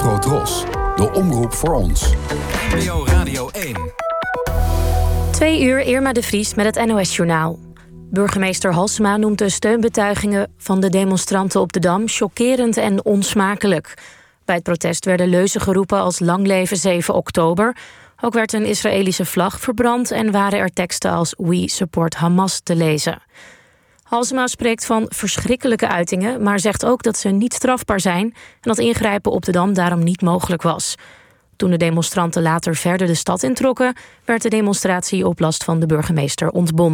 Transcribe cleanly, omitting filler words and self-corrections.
Afro Tros, de omroep voor ons. NPO Radio 1. 2 uur, Irma de Vries met het NOS-journaal. Burgemeester Halsema noemt de steunbetuigingen van de demonstranten op de Dam chockerend en onsmakelijk. Bij het protest werden leuzen geroepen als lang leven 7 oktober. Ook werd een Israëlische vlag verbrand en waren er teksten als We support Hamas te lezen. Halsema spreekt van verschrikkelijke uitingen, maar zegt ook dat ze niet strafbaar zijn en dat ingrijpen op de Dam daarom niet mogelijk was. Toen de demonstranten later verder de stad introkken, werd de demonstratie op last van de burgemeester ontbonden.